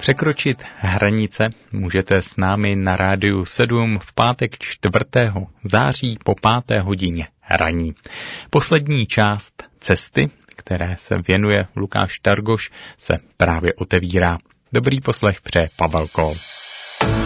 Překročit hranice můžete s námi na Rádiu 7 v pátek 4. září po 5. hodině raní. Poslední část cesty, které se věnuje Lukáš Targoš, se právě otevírá. Dobrý poslech přeje Pavel Kol.